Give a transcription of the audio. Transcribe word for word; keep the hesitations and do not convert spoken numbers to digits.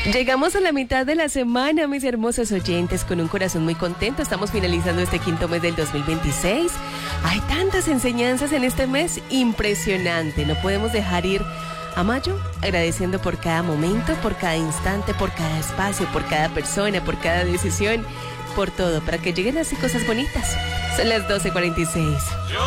Llegamos a la mitad de la semana, mis hermosos oyentes, con un corazón muy contento. Estamos finalizando este quinto mes del dos mil veintiséis. Hay tantas enseñanzas en este mes, impresionante. No podemos dejar ir a mayo agradeciendo por cada momento, por cada instante, por cada espacio, por cada persona, por cada decisión, por todo, para que lleguen así cosas bonitas. Son las doce cuarenta y seis.